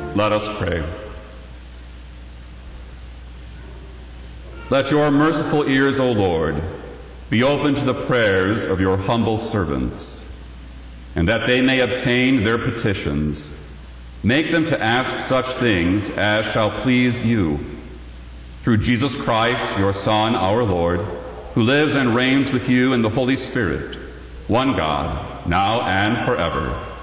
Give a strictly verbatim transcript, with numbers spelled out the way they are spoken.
let us pray. Let your merciful ears, O Lord, be open to the prayers of your humble servants, and that they may obtain their petitions. Make them to ask such things as shall please you. Through Jesus Christ, your Son, our Lord, who lives and reigns with you in the Holy Spirit, one God, now and forever.